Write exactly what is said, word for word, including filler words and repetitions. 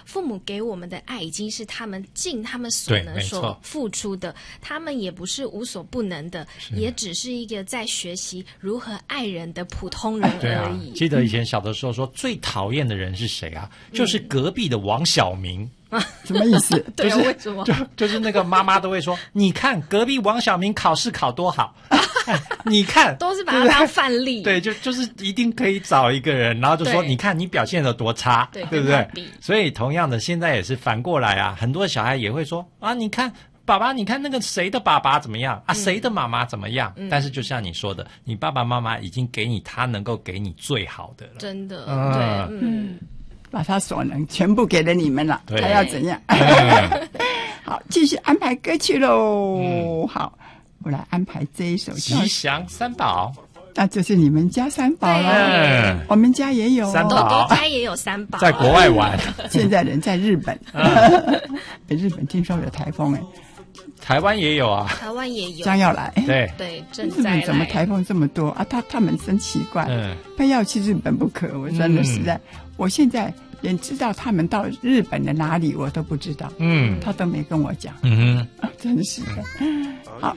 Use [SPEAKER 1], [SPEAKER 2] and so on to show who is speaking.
[SPEAKER 1] 父母给我们的爱已经是他们尽他们所能所付出的，他们也不是无所不能的，也只是一个在学习如何爱人的普通人而已。
[SPEAKER 2] 啊、记得以前小的时候说最讨厌的人是谁啊？就是隔壁的王小明。
[SPEAKER 3] 啊，什么意思？
[SPEAKER 1] 对啊，为什么？
[SPEAKER 2] 就就是那个妈妈都会说，你看隔壁王小明考试考多好，你看
[SPEAKER 1] 都是把他当范例。
[SPEAKER 2] 对，就就是一定可以找一个人，然后就说，你看你表现得多差，
[SPEAKER 1] 对，
[SPEAKER 2] 对不对？所以同样的，现在也是反过来啊，很多小孩也会说啊，你看爸爸，你看那个谁的爸爸怎么样啊，谁的妈妈怎么样？嗯、但是就像你说的，你爸爸妈妈已经给你他能够给你最好的了，
[SPEAKER 1] 真的，嗯、对，嗯。
[SPEAKER 3] 把他所能全部给了你们了，还要怎样？好，继续安排歌曲喽、嗯。好，我来安排这一首《
[SPEAKER 2] 吉祥三宝》，
[SPEAKER 3] 那就是你们家三宝了。嗯，我们家也有
[SPEAKER 2] 三宝，
[SPEAKER 1] 豆豆家也有三宝，
[SPEAKER 2] 在国外玩。
[SPEAKER 3] 现在人在日本，嗯、日本听说有台风哎。
[SPEAKER 2] 台湾也有啊，
[SPEAKER 1] 台湾也有，
[SPEAKER 3] 将要来。
[SPEAKER 2] 对
[SPEAKER 1] 对，正在来。
[SPEAKER 3] 日本怎么台风这么多啊？他他们真奇怪，嗯，非要去日本不可。我真的实在，嗯、我现在连知道他们到日本的哪里我都不知道，嗯，他都没跟我讲，嗯哼，啊、真是的。好，